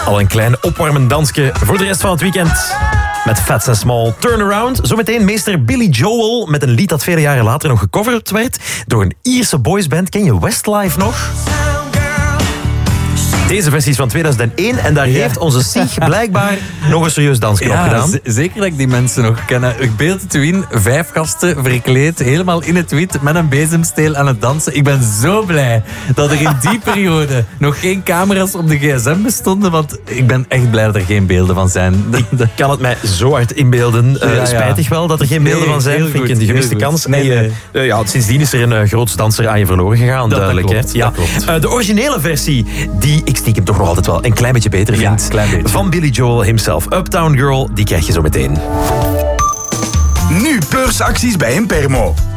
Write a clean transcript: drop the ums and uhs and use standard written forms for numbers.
Al een klein opwarmend dansje voor de rest van het weekend. Met Fats and Small, Turnaround. Zometeen meester Billy Joel met een lied dat vele jaren later nog gecoverd werd door een Ierse boysband. Ken je Westlife nog? Deze versie is van 2001 en daar heeft onze Sieg blijkbaar nog een serieus dansknop gedaan. Zeker dat ik die mensen nog ken. Ik beeld het u in, 5 gasten verkleed, helemaal in het wit, met een bezemsteel aan het dansen. Ik ben zo blij dat er in die periode nog geen camera's op de gsm bestonden, want ik ben echt blij dat er geen beelden van zijn. Ik kan het mij zo hard inbeelden. Spijtig wel dat er geen beelden van zijn. Vind ik een gemiste kans. Sindsdien is er een groot danser aan je verloren gegaan, duidelijk. Dat klopt. De originele versie, die ik stiekem toch nog altijd wel een klein beetje beter vind. Klein beetje. Van Billy Joel himself. Uptown Girl, die krijg je zo meteen. Nu beursacties bij Impermo.